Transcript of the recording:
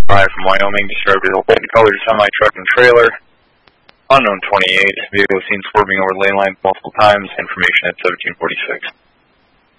5 from Wyoming, described as a white-colored semi-truck and trailer. Unknown 28, vehicle seen swerving over lane lines multiple times, information at 1746.